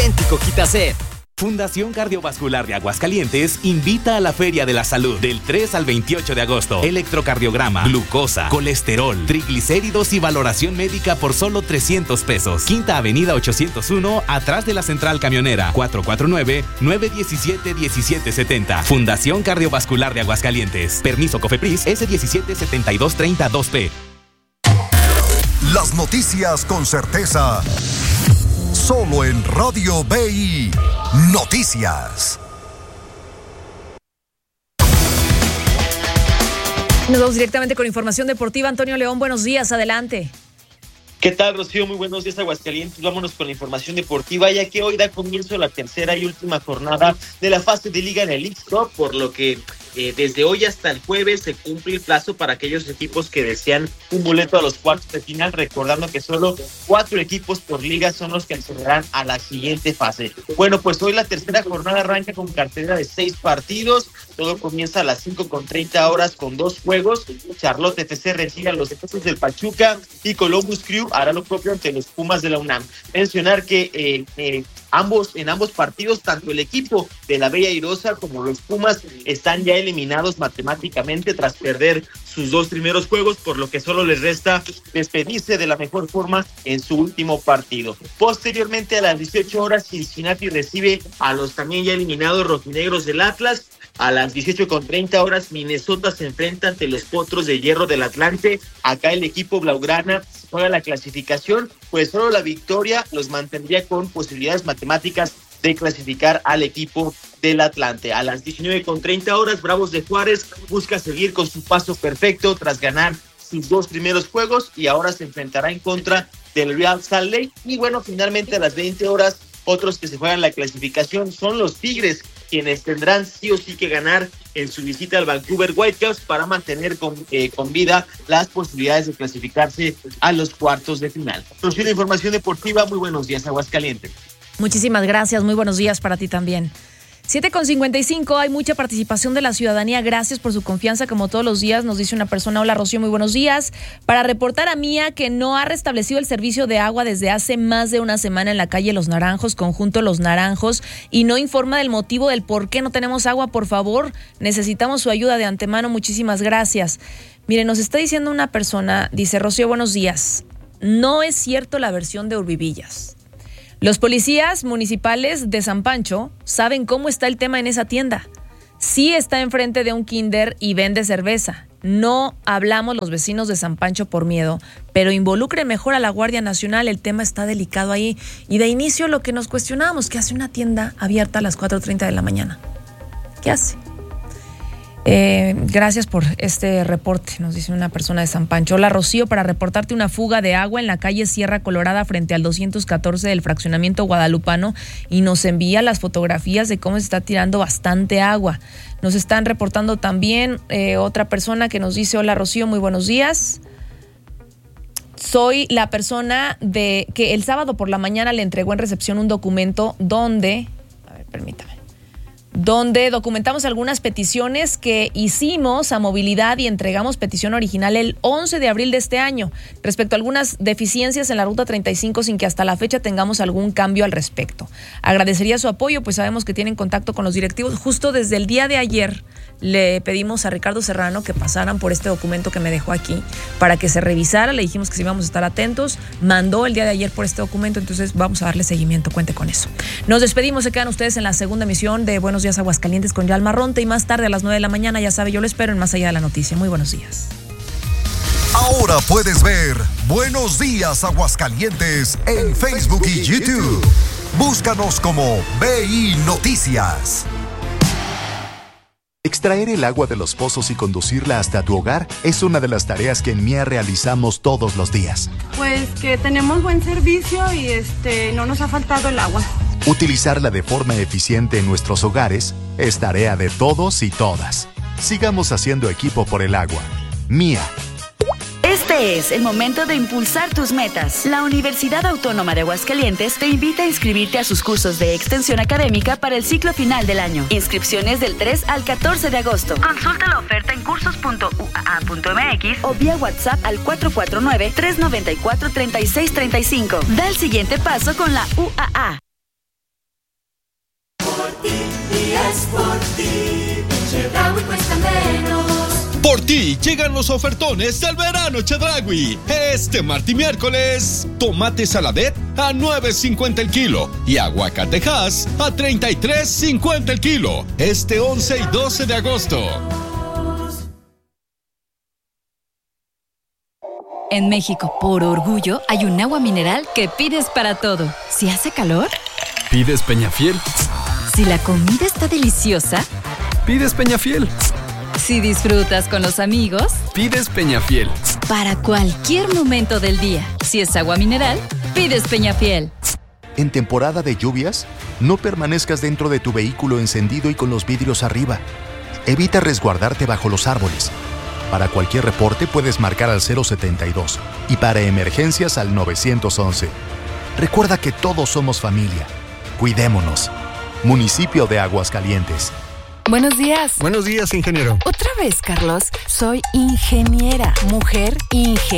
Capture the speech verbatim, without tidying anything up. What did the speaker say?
auténtico Quitaset. Fundación Cardiovascular de Aguascalientes invita a la Feria de la Salud del tres al veintiocho de agosto. Electrocardiograma, glucosa, colesterol, triglicéridos y valoración médica por solo trescientos pesos. Quinta Avenida ochocientos uno, atrás de la Central Camionera. cuatro cuatro nueve, nueve uno siete, uno siete siete cero. Fundación Cardiovascular de Aguascalientes. Permiso COFEPRIS S diecisiete setenta y dos treinta dos P. Las noticias con certeza. Solo en Radio B I Noticias. Nos vamos directamente con información deportiva. Antonio León, buenos días, adelante. ¿Qué tal, Rocío? Muy buenos días, Aguascalientes. Vámonos con la información deportiva, ya que hoy da comienzo la tercera y última jornada de la fase de Liga en el Leagues Cup, por lo que eh, desde hoy hasta el jueves se cumple el plazo para aquellos equipos que desean un boleto a los cuartos de final, recordando que solo cuatro equipos por liga son los que accederán a la siguiente fase. Bueno, pues hoy la tercera jornada arranca con cartelera de seis partidos. Todo comienza a las cinco con treinta horas con dos juegos. Charlotte F C recibe a los Tuzos del Pachuca y Columbus Crew hará lo propio ante los Pumas de la UNAM. Mencionar que eh, eh, ambos en ambos partidos, tanto el equipo de la Bella Airosa como los Pumas están ya eliminados matemáticamente tras perder sus dos primeros juegos, por lo que solo les resta despedirse de la mejor forma en su último partido. Posteriormente, a las dieciocho horas, Cincinnati recibe a los también ya eliminados rojinegros del Atlas. A las dieciocho con treinta horas, Minnesota se enfrenta ante los Potros de Hierro del Atlante. Acá el equipo blaugrana juega la clasificación, pues solo la victoria los mantendría con posibilidades matemáticas de clasificar al equipo del Atlante. A las diecinueve con treinta horas, Bravos de Juárez busca seguir con su paso perfecto tras ganar sus dos primeros juegos y ahora se enfrentará en contra del Real Salt Lake. Y bueno, finalmente a las veinte horas, otros que se juegan la clasificación son los Tigres, quienes tendrán sí o sí que ganar en su visita al Vancouver Whitecaps para mantener con, eh, con vida las posibilidades de clasificarse a los cuartos de final. Próxima información deportiva, muy buenos días, Aguascalientes. Muchísimas gracias, muy buenos días para ti también. siete con cincuenta y cinco, hay mucha participación de la ciudadanía, gracias por su confianza como todos los días. Nos dice una persona: hola Rocío, muy buenos días. Para reportar a Mía que no ha restablecido el servicio de agua desde hace más de una semana en la calle Los Naranjos, conjunto Los Naranjos, y no informa del motivo del por qué no tenemos agua, por favor, necesitamos su ayuda de antemano, muchísimas gracias. Mire, nos está diciendo una persona, dice: Rocío, buenos días, no es cierto la versión de Urbivillas. Los policías municipales de San Pancho saben cómo está el tema en esa tienda. Sí está enfrente de un kinder y vende cerveza. No hablamos los vecinos de San Pancho por miedo, pero involucre mejor a la Guardia Nacional, el tema está delicado ahí. Y de inicio lo que nos cuestionábamos, ¿qué hace una tienda abierta a las cuatro treinta de la mañana? ¿Qué hace? Eh, gracias por este reporte, nos dice una persona de San Pancho. Hola Rocío, para reportarte una fuga de agua en la calle Sierra Colorada frente al doscientos catorce del fraccionamiento guadalupano, y nos envía las fotografías de cómo se está tirando bastante agua. Nos están reportando también eh, otra persona que nos dice: hola Rocío, muy buenos días. Soy la persona de que el sábado por la mañana le entregó en recepción un documento donde, a ver, permítame, donde documentamos algunas peticiones que hicimos a movilidad y entregamos petición original el once de abril de este año respecto a algunas deficiencias en la ruta treinta y cinco, sin que hasta la fecha tengamos algún cambio al respecto. Agradecería su apoyo, pues sabemos que tienen contacto con los directivos. Justo desde el día de ayer le pedimos a Ricardo Serrano que pasaran por este documento que me dejó aquí para que se revisara, le dijimos que sí íbamos a estar atentos, mandó el día de ayer por este documento, entonces vamos a darle seguimiento, cuente con eso. Nos despedimos, se quedan ustedes en la segunda emisión de Buenos Días Aguascalientes con Yalma Ronte, y más tarde a las nueve de la mañana, ya sabe, yo lo espero en Más Allá de la Noticia. Muy buenos días. Ahora puedes ver Buenos Días Aguascalientes en Facebook y YouTube. Búscanos como B I Noticias. Extraer el agua de los pozos y conducirla hasta tu hogar es una de las tareas que en Mía realizamos todos los días. Pues que tenemos buen servicio y este no nos ha faltado el agua. Utilizarla de forma eficiente en nuestros hogares es tarea de todos y todas. Sigamos haciendo equipo por el agua. Mía. Este es el momento de impulsar tus metas. La Universidad Autónoma de Aguascalientes te invita a inscribirte a sus cursos de extensión académica para el ciclo final del año. Inscripciones del tres al catorce de agosto. Consulta la oferta en cursos punto u a a punto m x o vía WhatsApp al cuatro cuatro nueve, tres nueve cuatro, tres seis tres cinco. Da el siguiente paso con la U A A. por ti y es por ti. Chedraui cuesta menos. Por ti llegan los ofertones del verano Chedraui. Este martes y miércoles, tomate saladet a nueve cincuenta el kilo y aguacatejas a treinta y tres cincuenta el kilo. Este once y doce de agosto. En México, por orgullo, hay un agua mineral que pides para todo. Si hace calor, pides Peñafiel. Si la comida está deliciosa, pides Peñafiel. Si disfrutas con los amigos, pides Peñafiel. Para cualquier momento del día, si es agua mineral, pides Peñafiel. En temporada de lluvias, no permanezcas dentro de tu vehículo encendido y con los vidrios arriba. Evita resguardarte bajo los árboles. Para cualquier reporte puedes marcar al cero setenta y dos y para emergencias al nueve once. Recuerda que todos somos familia. Cuidémonos. Municipio de Aguascalientes. Buenos días. Buenos días, ingeniero. Otra vez, Carlos. Soy ingeniera, mujer ingeniera.